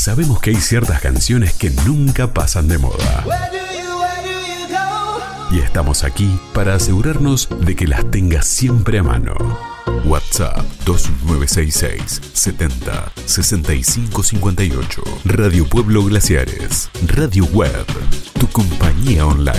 sabemos que hay ciertas canciones que nunca pasan de moda. Y estamos aquí para asegurarnos de que las tengas siempre a mano. WhatsApp 2966 70 65 58. Radio Pueblo Glaciares. Radio Web. Tu compañía online.